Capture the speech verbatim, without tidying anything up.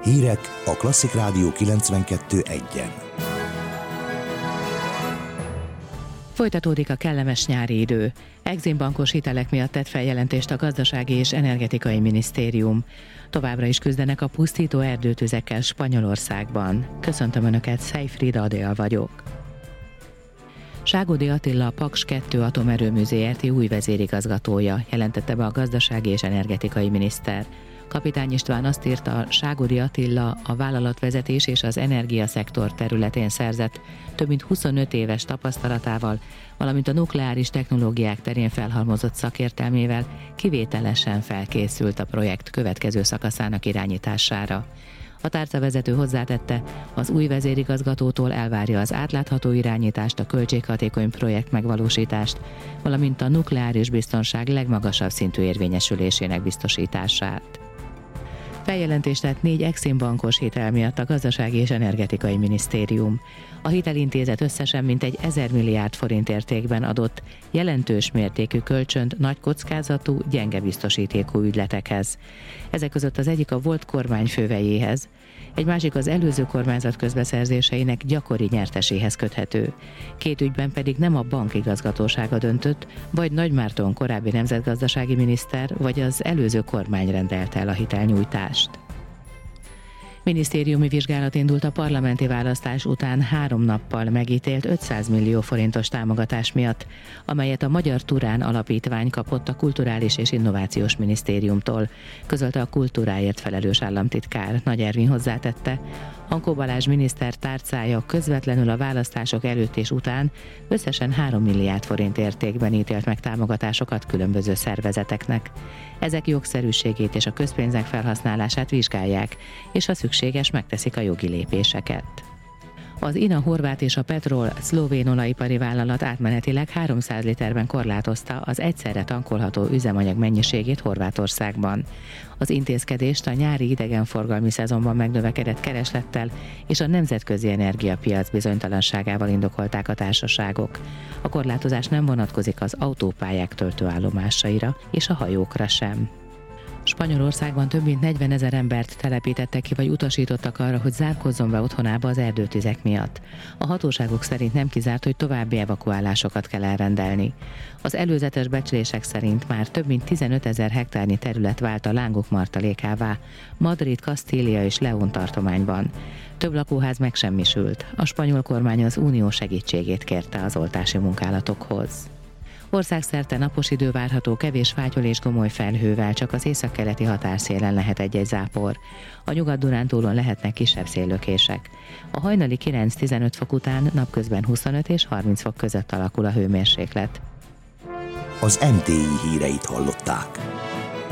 Hírek a Klasszik Rádió kilencvenkettő egyen. Folytatódik a kellemes nyári idő. Eximbankos hitelek miatt tett feljelentést a Gazdasági és Energetikai Minisztérium. Továbbra is küzdenek a pusztító erdőtüzekkel Spanyolországban. Köszöntöm Önöket, Szejfried Adél vagyok. Ságódi Attila, a Paks kettő atomerőmű zé er té új vezérigazgatója, jelentette be a Gazdasági és Energetikai Miniszter. Kapitány István azt írta, Ságódi Attila a vállalatvezetés és az energiaszektor területén szerzett több mint huszonöt éves tapasztalatával, valamint a nukleáris technológiák terén felhalmozott szakértelmével kivételesen felkészült a projekt következő szakaszának irányítására. A tárcavezető hozzátette, az új vezérigazgatótól elvárja az átlátható irányítást, a költséghatékony projekt megvalósítást, valamint a nukleáris biztonság legmagasabb szintű érvényesülésének biztosítását. Feljelentést tett négy eximbankos hitel miatt a Gazdasági és Energetikai Minisztérium. A hitelintézet összesen mintegy ezer milliárd forint értékben adott jelentős mértékű kölcsönt nagy kockázatú, gyenge biztosítékú ügyletekhez. Ezek között az egyik a volt kormányfővejéhez, egy másik az előző kormányzat közbeszerzéseinek gyakori nyerteséhez köthető. Két ügyben pedig nem a bank igazgatósága döntött, vagy Nagy Márton korábbi nemzetgazdasági miniszter, vagy az előző kormány rendelte el a hitelnyújtást. Minisztériumi vizsgálat indult a parlamenti választás után három nappal megítélt ötszáz millió forintos támogatás miatt, amelyet a Magyar Turán Alapítvány kapott a Kulturális és Innovációs Minisztériumtól, közölte a kultúráért felelős államtitkár. Nagy Ervin hozzátette, Hankó Balázs miniszter tárcája közvetlenül a választások előtt és után összesen három milliárd forint értékben ítélt meg támogatásokat különböző szervezeteknek. Ezek jogszerűségét és a közpénzek felhasználását vizsgálják, és ha szükséges, megteszik a jogi lépéseket. Az INA horvát és a Petrol szlovén olajipari vállalat átmenetileg háromszáz literben korlátozta az egyszerre tankolható üzemanyag mennyiségét Horvátországban. Az intézkedést a nyári idegenforgalmi szezonban megnövekedett kereslettel és a nemzetközi energiapiac bizonytalanságával indokolták a társaságok. A korlátozás nem vonatkozik az autópályák töltőállomásaira és a hajókra sem. Spanyolországban több mint negyvenezer embert telepítettek ki vagy utasítottak arra, hogy zárkózzon be otthonába az erdőtüzek miatt. A hatóságok szerint nem kizárt, hogy további evakuálásokat kell elrendelni. Az előzetes becslések szerint már több mint tizenötezer hektárnyi terület vált a lángok martalékává Madrid, Kastília és León tartományban. Több lakóház megsemmisült. A spanyol kormány az unió segítségét kérte az oltási munkálatokhoz. Országszerte napos idő várható, kevés fátyol és gomoly felhővel, csak az északkeleti határszélen lehet egy-egy zápor. A Nyugat-Dunántúlon lehetnek kisebb széllökések. A hajnali kilenc-tizenöt fok után napközben huszonöt és harminc fok között alakul a hőmérséklet. Az em té i híreit hallották.